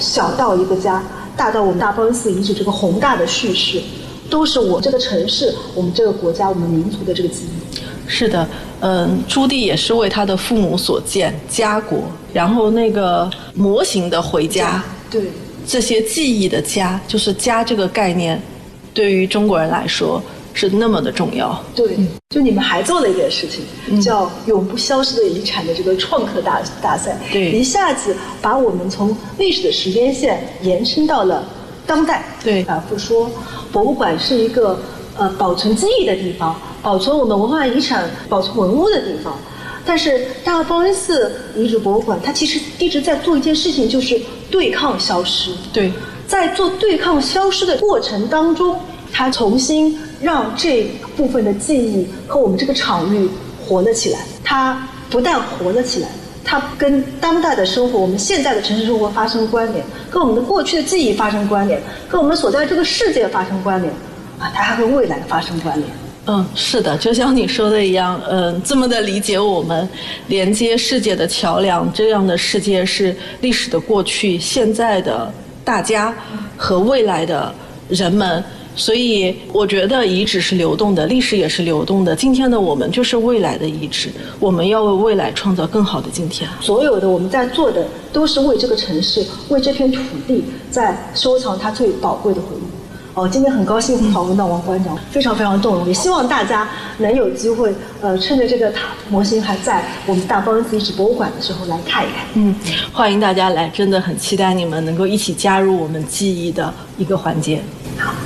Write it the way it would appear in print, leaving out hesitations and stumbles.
小到一个家，大到我们大报恩寺遗址这个宏大的叙事，都是我这个城市、我们这个国家、我们民族的这个记忆。 是的，朱棣也是为他的父母所建家国，然后那个模型的回家， 对， 这些记忆的家，就是家这个概念，对于中国人来说是那么的重要。 对，就你们还做了一件事情，叫永不消失的遗产的这个创客大赛， 对， 一下子把我们从历史的时间线延伸到了当代。 对， 反复说，博物馆是一个保存记忆的地方，保存我们文化遗产、保存文物的地方。但是大报恩寺遗址博物馆，它其实一直在做一件事情，就是对抗消失。 对， 在做对抗消失的过程当中，它重新让这部分的记忆和我们这个场域活了起来。它不但活了起来，它跟当代的生活，我们现在的城市生活发生关联，跟我们的过去的记忆发生关联，跟我们所在这个世界发生关联，它还跟未来发生关联。 是的，就像你说的一样，这么的理解我们，连接世界的桥梁，这样的世界是历史的过去、现在的大家和未来的人们。所以我觉得遗址是流动的，历史也是流动的。今天的我们就是未来的遗址，我们要为未来创造更好的今天。 所有的我们在做的，都是为这个城市、为这片土地，在收藏它最宝贵的回忆。今天很高兴访问到王馆长，非常非常动容，也希望大家能有机会，趁着这个模型还在我们大报恩寺遗址博物馆的时候来看一看。 欢迎大家来，真的很期待你们能够一起加入我们记忆的一个环节。 好。